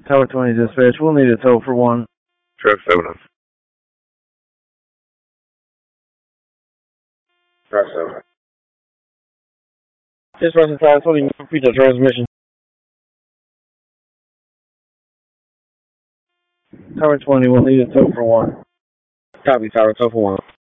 Tower 20 dispatch, we'll need a tow for 1. Track 7. Track 7. Dispatch Tower 20, repeat the transmission. Tower 20, we'll need a tow for 1. Copy, Tower, tow for 1.